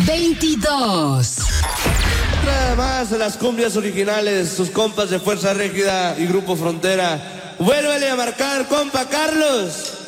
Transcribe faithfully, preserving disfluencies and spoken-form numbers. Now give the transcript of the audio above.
veintidós. Nada más las cumbias originales, sus compas de Fuerza Régida y Grupo Frontera. Vuélvele a marcar, compa Carlos.